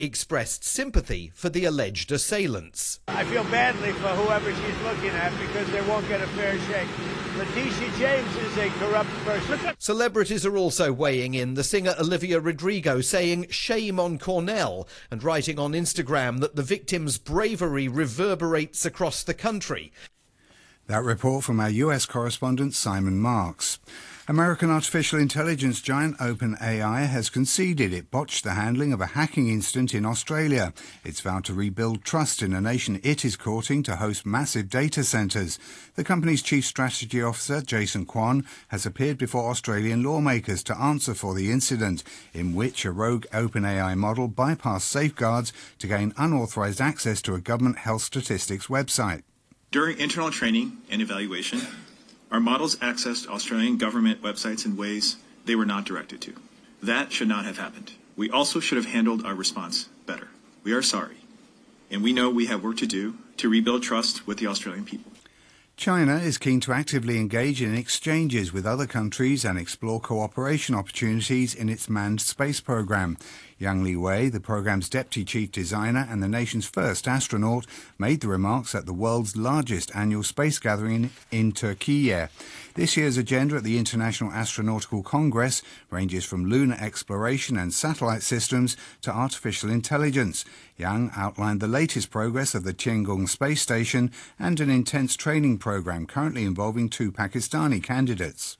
expressed sympathy for the alleged assailants. I feel badly for whoever she's looking at because they won't get a fair shake. Letitia James is a corrupt person. Celebrities are also weighing in. The singer Olivia Rodrigo saying shame on Cornell and writing on Instagram that the victim's bravery reverberates across the country. That report from our US correspondent Simon Marks. American artificial intelligence giant OpenAI has conceded it botched the handling of a hacking incident in Australia. It's vowed to rebuild trust in a nation it is courting to host massive data centres. The company's chief strategy officer, Jason Kwan, has appeared before Australian lawmakers to answer for the incident, in which a rogue OpenAI model bypassed safeguards to gain unauthorised access to a government health statistics website. During internal training and evaluation, our models accessed Australian government websites in ways they were not directed to. That should not have happened. We also should have handled our response better. We are sorry, and we know we have work to do to rebuild trust with the Australian people. China is keen to actively engage in exchanges with other countries and explore cooperation opportunities in its manned space program. Yang Liwei, the program's deputy chief designer and the nation's first astronaut, made the remarks at the world's largest annual space gathering in Turkey. This year's agenda at the International Astronautical Congress ranges from lunar exploration and satellite systems to artificial intelligence. Yang outlined the latest progress of the Tiangong space station and an intense training program currently involving 2 Pakistani candidates.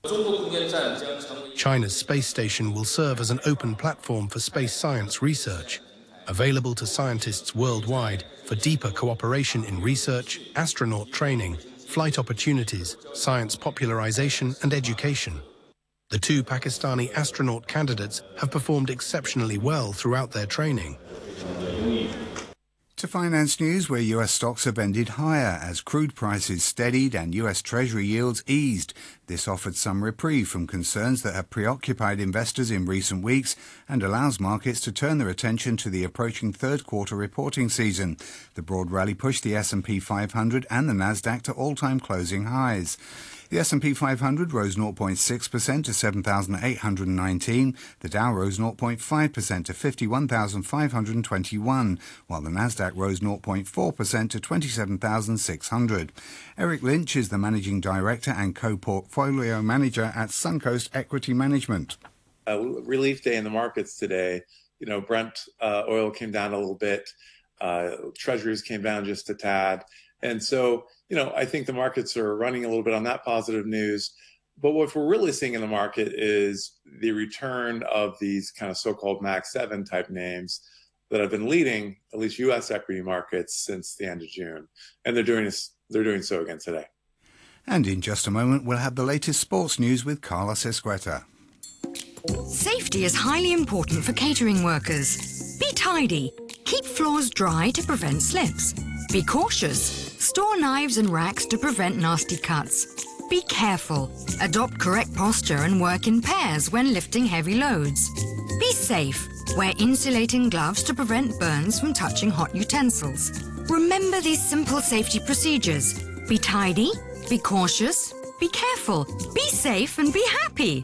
China's space station will serve as an open platform for space science research, available to scientists worldwide for deeper cooperation in research, astronaut training, flight opportunities, science popularization and education. The 2 Pakistani astronaut candidates have performed exceptionally well throughout their training. To finance news, where US stocks have ended higher as crude prices steadied and US Treasury yields eased. This offered some reprieve from concerns that have preoccupied investors in recent weeks and allows markets to turn their attention to the approaching third quarter reporting season. The broad rally pushed the S&P 500 and the Nasdaq to all-time closing highs. The S&P 500 rose 0.6% to 7,819. The Dow rose 0.5% to 51,521, while the Nasdaq rose 0.4% to 27,600. Eric Lynch is the managing director and co-portfolio manager at Suncoast Equity Management. Relief day in the markets today. Brent oil came down a little bit. Treasuries came down just a tad. And so, I think the markets are running a little bit on that positive news. But what we're really seeing in the market is the return of these kind of so-called Mag 7 type names that have been leading at least U.S. equity markets since the end of June. And they're doing so again today. And in just a moment, we'll have the latest sports news with Carlos Esqueta. Safety is highly important for catering workers. Be tidy. Keep floors dry to prevent slips. Be cautious. Store knives and racks to prevent nasty cuts. Be careful. Adopt correct posture and work in pairs when lifting heavy loads. Be safe. Wear insulating gloves to prevent burns from touching hot utensils. Remember these simple safety procedures. Be tidy, be cautious, be careful, be safe and be happy.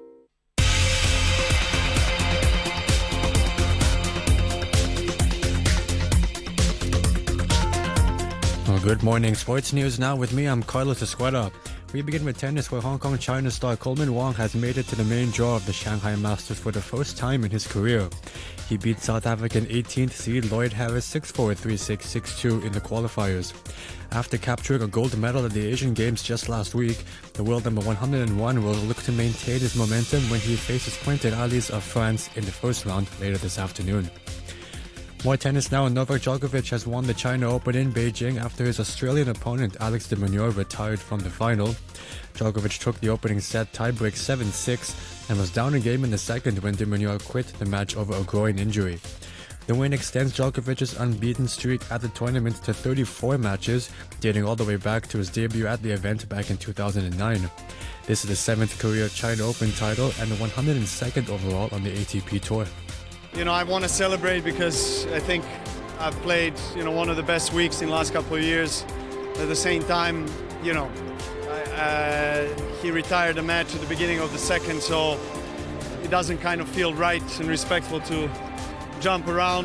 Well, good morning. Sports news now with me. I'm Carlos Esqueta. We begin with tennis, where Hong Kong China star Coleman Wong has made it to the main draw of the Shanghai Masters for the first time in his career. He beat South African 18th seed Lloyd Harris 6-4, 3-6, 6-2 in the qualifiers. After capturing a gold medal at the Asian Games just last week, the world number 101 will look to maintain his momentum when he faces Quentin Alice of France in the first round later this afternoon. More tennis now. Novak Djokovic has won the China Open in Beijing after his Australian opponent Alex de Minaur retired from the final. Djokovic took the opening set tiebreak 7-6 and was down a game in the second when de Minaur quit the match over a groin injury. The win extends Djokovic's unbeaten streak at the tournament to 34 matches, dating all the way back to his debut at the event back in 2009. This is the 7th career China Open title and the 102nd overall on the ATP Tour. I want to celebrate because I think I've played, one of the best weeks in the last couple of years. At the same time, he retired the match at the beginning of the second, so it doesn't kind of feel right and respectful to jump around.